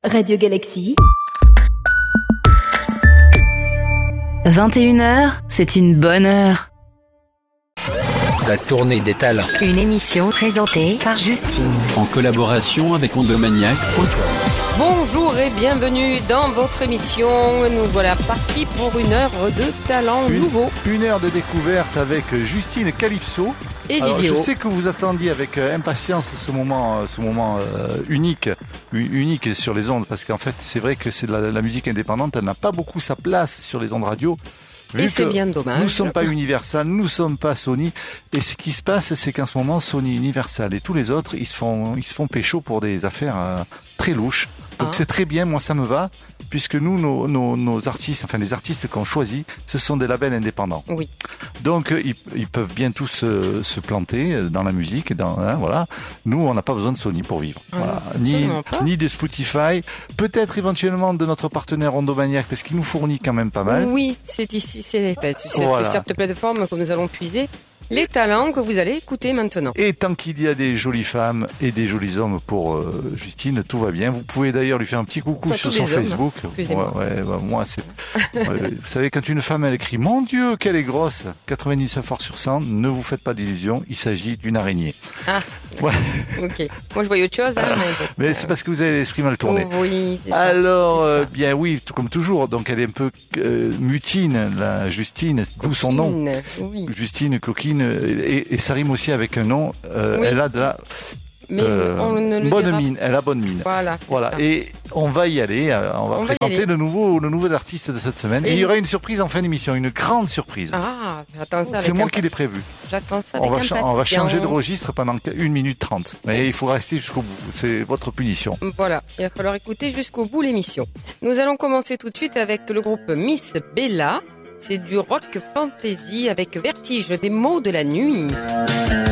Radio Galaxy. 21h, c'est une bonne heure. La tournée des talents. Une émission présentée par Justine. En collaboration avec ondomaniac.com. Bonjour et bienvenue dans votre émission. Nous voilà partis pour une heure de talents nouveaux. Une heure de découverte avec Justine Calypso. Et Alors, Didier. je sais que vous attendiez avec impatience ce moment unique sur les ondes, parce qu'en fait, c'est vrai que c'est de la musique indépendante, elle n'a pas beaucoup sa place sur les ondes radio. Et c'est bien dommage. Nous ne sommes pas Universal, nous ne sommes pas Sony. Et ce qui se passe, c'est qu'en ce moment, Sony, Universal et tous les autres, ils se font pécho pour des affaires très louches. Donc c'est très bien, moi ça me va, puisque nous, nos artistes, enfin les artistes qu'on choisit, ce sont des labels indépendants. Oui. Donc ils peuvent bien tous se planter dans la musique, voilà. Nous, on n'a pas besoin de Sony pour vivre. Voilà. Ni de Spotify, peut-être éventuellement de notre partenaire Ondomaniac, parce qu'il nous fournit quand même pas mal. Oui, c'est cette plateforme que nous allons puiser les talents que vous allez écouter maintenant. Et tant qu'il y a des jolies femmes et des jolis hommes pour Justine, tout va bien. Vous pouvez d'ailleurs lui faire un petit coucou sur son Facebook. Moi, c'est. Vous savez, quand une femme elle écrit "Mon Dieu, qu'elle est grosse", 99 fois sur 100, ne vous faites pas d'illusions. Il s'agit d'une araignée. Ah. Ouais. Ok. Moi, je voyais autre chose. Mais c'est parce que vous avez l'esprit mal tourné. Oui. C'est alors, bien oui, tout comme toujours. Donc, elle est un peu mutine, la Justine, d'où son nom. Oui. Justine coquine. Et ça rime aussi avec un nom. Oui. Elle a de la bonne mine. Elle a bonne mine. Voilà. Et on va y aller. On va présenter le nouveau artiste de cette semaine. Et il y aura une surprise en fin d'émission, une grande surprise. Ah, j'attends ça. C'est moi qui l'ai prévu. J'attends ça avec impatience. On va changer de registre pendant 1 minute 30. Mais il faut rester jusqu'au bout. C'est votre punition. Voilà. Il va falloir écouter jusqu'au bout l'émission. Nous allons commencer tout de suite avec le groupe Miss Bella. C'est du rock fantasy avec Vertige des mots de la nuit.